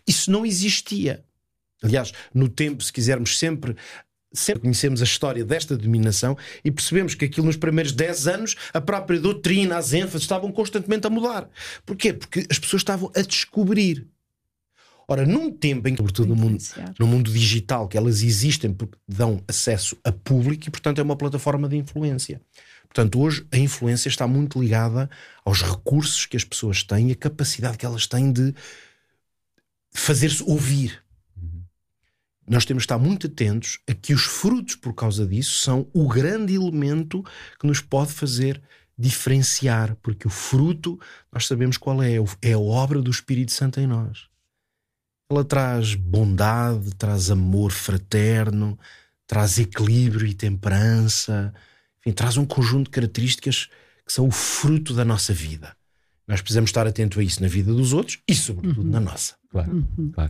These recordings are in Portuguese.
Isso não existia. Aliás, no tempo, se quisermos, sempre conhecemos a história desta dominação e percebemos que aquilo nos primeiros 10 anos, a própria doutrina, as ênfases estavam constantemente a mudar. Porquê? Porque as pessoas estavam a descobrir. Ora, num tempo em que, sobretudo no mundo digital, que elas existem porque dão acesso a público e, portanto, é uma plataforma de influência. Portanto, hoje a influência está muito ligada aos recursos que as pessoas têm e a capacidade que elas têm de fazer-se ouvir. Nós temos que estar muito atentos a que os frutos, por causa disso, são o grande elemento que nos pode fazer diferenciar, porque o fruto, nós sabemos qual é a obra do Espírito Santo em nós. Ela traz bondade, traz amor fraterno, traz equilíbrio e temperança, enfim, traz um conjunto de características que são o fruto da nossa vida. Nós precisamos estar atentos a isso na vida dos outros e, sobretudo, na nossa. Claro, claro.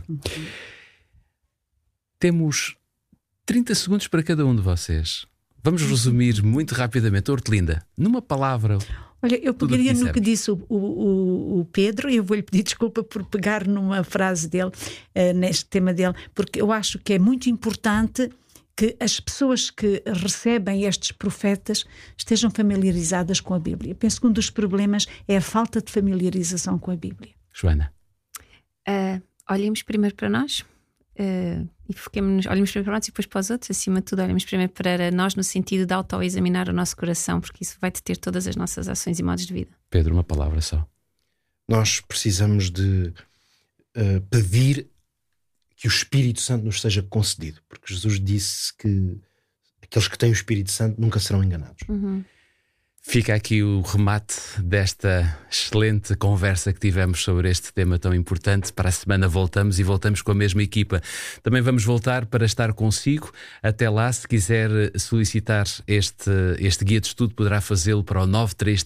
Temos 30 segundos para cada um de vocês. Vamos resumir muito rapidamente. Hortelinda, numa palavra. Olha, eu pegaria no que disse o Pedro, e eu vou-lhe pedir desculpa por pegar numa frase dele, neste tema dele, porque eu acho que é muito importante que as pessoas que recebem estes profetas estejam familiarizadas com a Bíblia. Penso que um dos problemas é a falta de familiarização com a Bíblia. Joana? Olhemos primeiro para nós. E olhemos primeiro para nós e depois para os outros. Acima de tudo, olhemos primeiro para nós, no sentido de autoexaminar o nosso coração, porque isso vai deter todas as nossas ações e modos de vida. Pedro, uma palavra só. Nós precisamos de pedir que o Espírito Santo nos seja concedido, porque Jesus disse que aqueles que têm o Espírito Santo nunca serão enganados. Fica aqui o remate desta excelente conversa que tivemos sobre este tema tão importante. Para a semana voltamos, e voltamos com a mesma equipa. Também vamos voltar para estar consigo. Até lá, se quiser solicitar este guia de estudo, poderá fazê-lo para o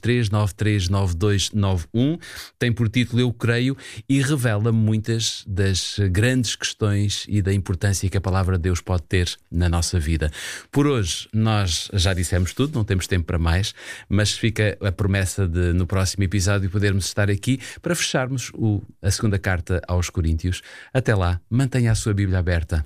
933-939291. Tem por título Eu Creio e revela muitas das grandes questões e da importância que a palavra de Deus pode ter na nossa vida. Por hoje, nós já dissemos tudo, não temos tempo para mais. Mas fica a promessa de, no próximo episódio, podermos estar aqui para fecharmos a segunda carta aos Coríntios. Até lá, mantenha a sua Bíblia aberta